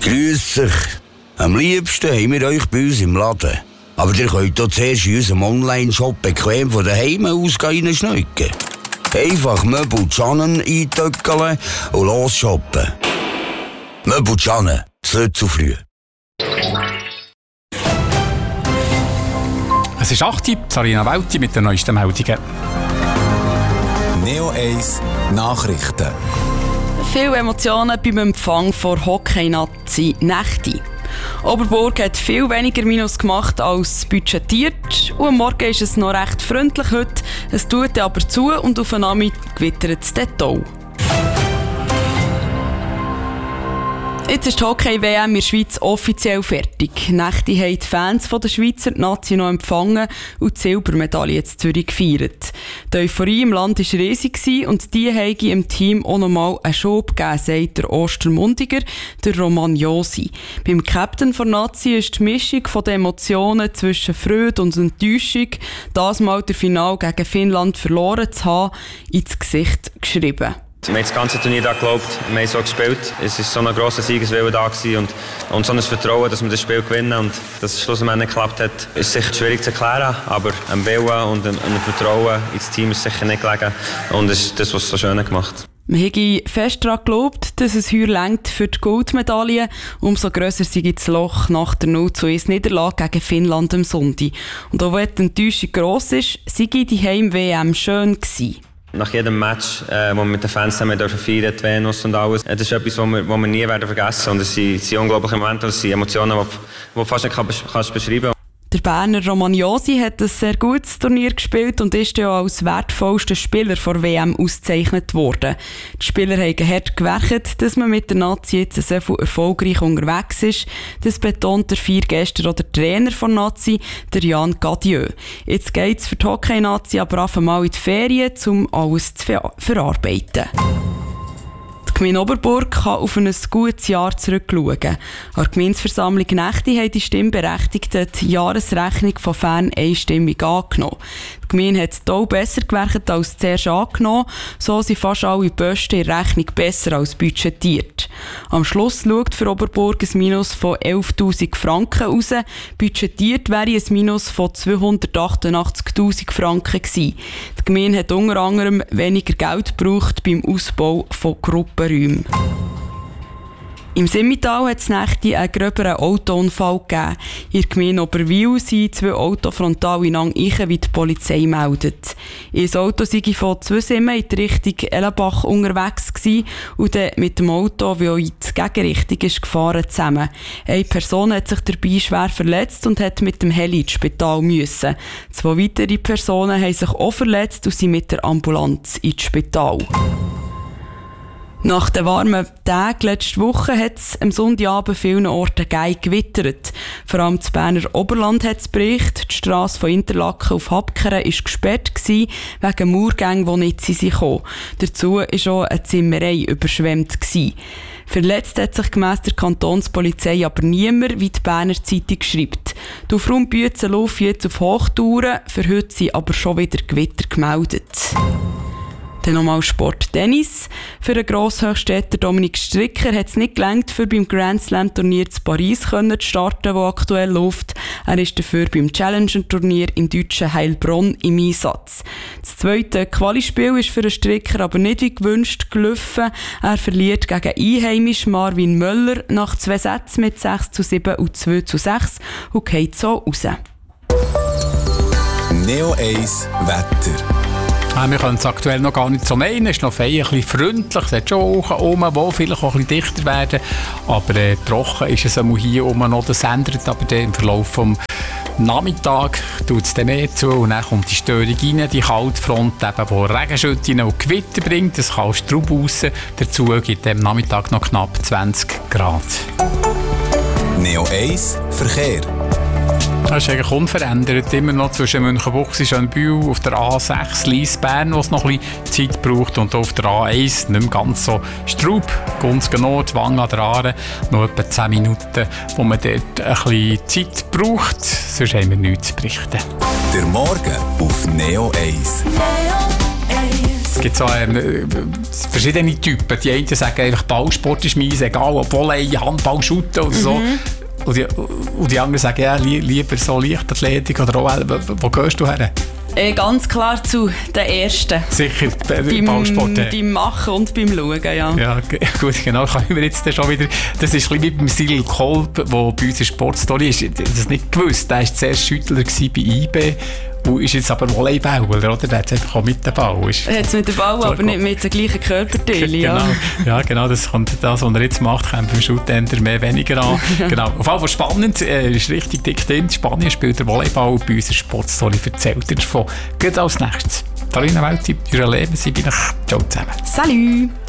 Grüß euch. Am liebsten haben wir euch bei uns im Laden. Aber ihr könnt hier zuerst in unserem Online-Shop bequem von daheim aus reinschneiden. Einfach Möbel-Jannen eintöckeln und los shoppen. Möbel-Jannen, es nicht zu früh. Es ist 8 Uhr, Sarina Welti mit den neuesten Meldungen. Neo 1 Nachrichten. Viele Emotionen beim Empfang vor Hockey-Nazi Nächte. Oberburg hat viel weniger Minus gemacht als budgetiert und am Morgen ist es noch recht freundlich heute. Es tut aber zu und auf den Abend gewittert es dort auch. Jetzt ist die Hockey-WM in der Schweiz offiziell fertig. Nächte haben die Fans der Schweizer die Nazi noch empfangen und die Silbermedaille in Zürich gefeiert. Die Euphorie im Land war riesig und die haben im Team auch noch mal einen Schub gegeben, sagt der Ostermundiger, der Roman Josi. Beim Captain der Nazi ist die Mischung der Emotionen zwischen Freude und Enttäuschung, das Mal der Final gegen Finnland verloren zu haben, ins Gesicht geschrieben. Wir haben das ganze Turnier da geglaubt, wir haben so gespielt. Es war so ein grosser Siegeswille da und so ein Vertrauen, dass wir das Spiel gewinnen und dass es schlussendlich nicht geklappt hat, ist sicher schwierig zu erklären, aber ein Wille und ein Vertrauen ins Team ist sicher nicht gelegen und das ist das, was es so schön gemacht hat. Man hätte fest daran geglaubt, dass es heuer reicht für die Goldmedaille. Umso grösser sei das Loch nach der 0:1 Niederlage gegen Finnland am Sonntag. Und auch wenn die Enttäuschung gross ist, sei die Heim-WM schön gewesen. Nach jedem Match, wo wir mit den Fans feiern dürfen, die Venus und alles, das ist etwas, was wir nie werden vergessen. Und es sind unglaubliche Momente, es sind Emotionen, die du fast nicht kannst beschreiben kannst. Der Berner Roman Josi hat ein sehr gutes Turnier gespielt und ist ja als wertvollster Spieler der WM ausgezeichnet worden. Die Spieler haben hart gewerkt, dass man mit der Nazi jetzt so viel erfolgreich unterwegs ist. Das betont der gestern auch der Trainer von Nazi, der Jan Gadieu. Jetzt geht es für die Hockey-Nazi aber auf einmal in die Ferien, um alles zu verarbeiten. Die Gemeinde Oberburg kann auf ein gutes Jahr zurückschauen. An der Gemeindeversammlung Nächte haben die Stimmberechtigten die Jahresrechnung von Fern einstimmig angenommen. Die Gemeinde hat hier besser gewerkt als zuerst angenommen, so sind fast alle Posten in der Rechnung besser als budgetiert. Am Schluss schaut für Oberburg ein Minus von 11'000 Franken raus. Budgetiert wäre ein Minus von 288'000 Franken gewesen. Die Gemeinde hat unter anderem weniger Geld gebraucht beim Ausbau von Gruppenräumen. Im Simmental hat es Nächte einen gröberen Autounfall gegeben. In der Gemeinde Oberwil sind 2 Autos frontal ineinander eichen, wie die Polizei meldet. Ein Auto sei von Zweisimmen in die Richtung Ellenbach unterwegs gewesen und dann mit dem Auto, das in die Gegenrichtung ist, gefahren zusammen. Eine Person hat sich dabei schwer verletzt und hat mit dem Heli ins Spital müssen. 2 weitere Personen haben sich auch verletzt und sind mit der Ambulanz ins Spital. Nach den warmen Tagen letzte Woche hat es am Sonntagabend vielen Orten gewittert. Vor allem das Berner Oberland hat es berichtet. Die Strasse von Interlaken auf Habkeren war gesperrt wegen Murgängen, die nicht gekommen sind. Dazu war auch eine Zimmerei überschwemmt. Verletzt hat sich gemäss der Kantonspolizei aber niemand, wie die Berner Zeitung schreibt. Die Aufraumbüzen laufen jetzt auf Hochtouren, für heute sind aber schon wieder Gewitter gemeldet. Dann nochmal Sport Tennis. Für den Grosshöchstädter Dominik Stricker hat es nicht gelangt, für beim Grand Slam Turnier zu Paris zu starten, das aktuell läuft. Er ist dafür beim Challenger Turnier im deutschen Heilbronn im Einsatz. Das zweite Qualispiel ist für den Stricker aber nicht wie gewünscht gelaufen. Er verliert gegen Einheimisch Marvin Möller nach 2 Sätzen mit 6:7 und 2:6 und geht so raus. Neo 1 Wetter. Wir können es aktuell noch gar nicht so nennen. Es ist noch fein, ein bisschen freundlich. Es hat schon Wolken oben, die vielleicht auch ein bisschen dichter werden. Aber trocken ist es hier oben noch. Das ändert aber im Verlauf des Nachmittags tut es dann mehr zu. Und dann kommt die Störung rein, die Kaltfront, die Regenschütten und Gewitter bringt. Es kann Straub raus. Dazu gibt es am Nachmittag noch knapp 20 Grad. Neo 1 Verkehr. Das ist eigentlich unverändert. Immer noch zwischen Münchenbuchsee, Schönbühl, auf der A6 Lyss-Bern, wo es noch ein bisschen Zeit braucht. Und auf der A1 nicht mehr ganz so Straub. Gunzgen Nord, Wangen an der Aare. Noch etwa 10 Minuten, wo man dort ein bisschen Zeit braucht. Sonst haben wir nichts zu berichten. Der Morgen auf Neo 1. Neo 1. gibt so verschiedene Typen. Die einen sagen einfach, Ballsport ist meins, egal ob Volley, Handball, Shooten oder so. Und die anderen sagen, ja, lieber so Leichtathletik oder auch, wo gehst du her? Ganz klar zu den Ersten. Sicher, beim Ballsport. Beim Machen und beim Schauen, ja. Ja, gut, genau. Können wir jetzt schon wieder... Das ist ein bisschen wie beim Cyril Kolb, der bei uns in der Sportstory ist. Das nicht gewusst. Der war zuerst Schüttler bei IB. Und ist jetzt aber Volleybauer, oder? Der hat es einfach auch mit dem Ball. Er hat es mit dem Ball, aber nicht mit den gleichen Körperteilen. Genau. Ja, genau, das kommt das, was er jetzt macht, kommt beim Shooter mehr weniger an. Genau. Auf jeden Fall spannend, ist richtig dick drin. Spanien spielt der Volleyball und bei unserer Sportstory erzählt er davon. Geht als nächstes. Darina Welti, Jura Leben, sie bin ich. Ciao zusammen. Salut!